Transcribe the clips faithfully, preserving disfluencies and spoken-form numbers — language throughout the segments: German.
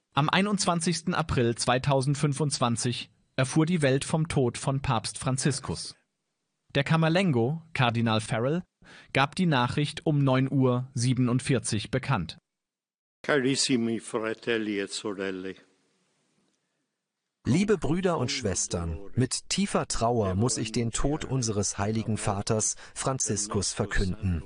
Am einundzwanzigsten April zweitausendfünfundzwanzig erfuhr die Welt vom Tod von Papst Franziskus. Der Camerlengo, Kardinal Farrell, gab die Nachricht um neun Uhr siebenundvierzig bekannt. Carissimi fratelli e sorelle. Liebe Brüder und Schwestern, mit tiefer Trauer muss ich den Tod unseres heiligen Vaters Franziskus verkünden.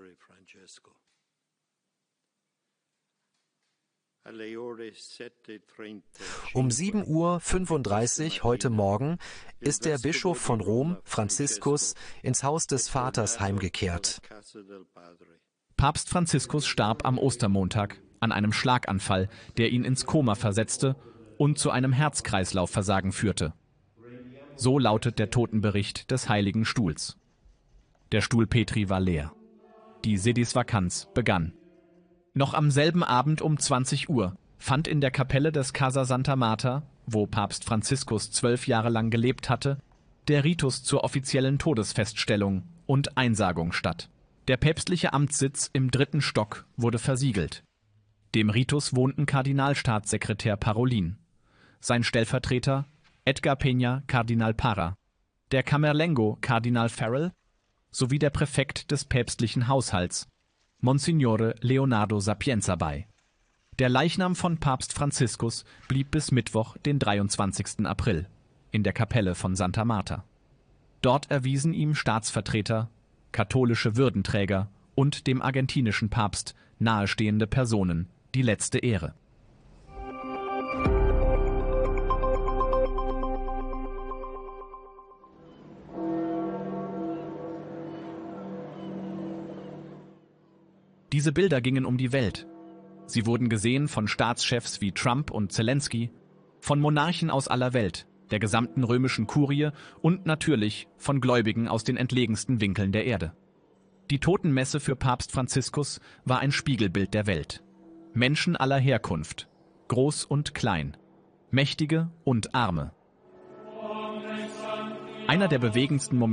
Um sieben Uhr fünfunddreißig heute Morgen ist der Bischof von Rom, Franziskus, ins Haus des Vaters heimgekehrt. Papst Franziskus starb am Ostermontag an einem Schlaganfall, der ihn ins Koma versetzte und zu einem Herz-Kreislauf-Versagen führte. So lautet der Totenbericht des Heiligen Stuhls. Der Stuhl Petri war leer. Die Sedisvakanz begann. Noch am selben Abend um zwanzig Uhr fand in der Kapelle des Casa Santa Marta, wo Papst Franziskus zwölf Jahre lang gelebt hatte, der Ritus zur offiziellen Todesfeststellung und Einsagung statt. Der päpstliche Amtssitz im dritten Stock wurde versiegelt. Dem Ritus wohnten Kardinalstaatssekretär Parolin, sein Stellvertreter Edgar Peña Kardinal Parra, der Camerlengo Kardinal Farrell sowie der Präfekt des päpstlichen Haushalts, Monsignore Leonardo Sapienza bei. Der Leichnam von Papst Franziskus blieb bis Mittwoch, den dreiundzwanzigsten April, in der Kapelle von Santa Marta. Dort erwiesen ihm Staatsvertreter, katholische Würdenträger und dem argentinischen Papst nahestehende Personen die letzte Ehre. Diese Bilder gingen um die Welt. Sie wurden gesehen von Staatschefs wie Trump und Zelensky, von Monarchen aus aller Welt, der gesamten römischen Kurie und natürlich von Gläubigen aus den entlegensten Winkeln der Erde. Die Totenmesse für Papst Franziskus war ein Spiegelbild der Welt. Menschen aller Herkunft, groß und klein, Mächtige und Arme. Einer der bewegendsten Momente